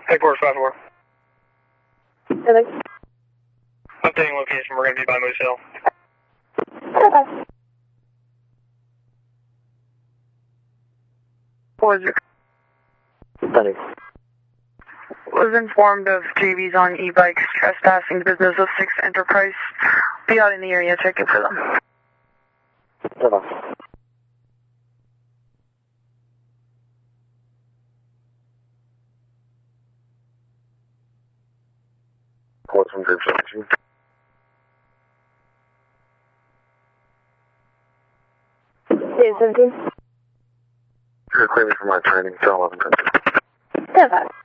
Headquarters 5-4. Hello. Updating location, we're going to be by Moose Hill. Okay. Was informed of JVs on e-bikes trespassing the business of 6th Enterprise. Be out in the area checking for them. What's from group 17? Dave 17. You're clearing for my training, tell 11 10. Okay.